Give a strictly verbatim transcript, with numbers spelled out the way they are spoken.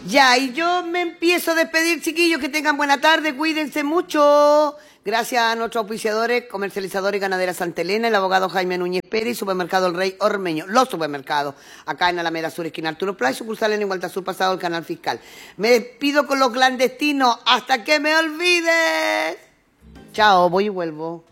Ya, y yo me empiezo a despedir, chiquillos, que tengan buena tarde, cuídense mucho. Gracias a nuestros auspiciadores, comercializadores y ganaderas Santa Elena, el abogado Jaime Núñez Pérez y Supermercado El Rey Ormeño. Los supermercados, acá en Alameda Sur, esquina Arturo Pla, y sucursal en Igualdad Sur, pasado el Canal Fiscal. Me despido con los clandestinos, hasta que me olvides. Chao, voy y vuelvo.